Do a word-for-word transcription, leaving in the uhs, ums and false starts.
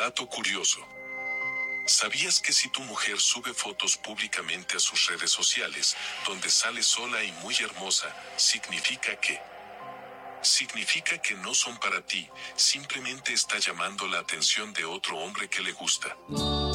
Dato curioso. ¿Sabías que si tu mujer sube fotos públicamente a sus redes sociales, donde sale sola y muy hermosa, significa que... Significa que no son para ti, simplemente está llamando la atención de otro hombre que le gusta?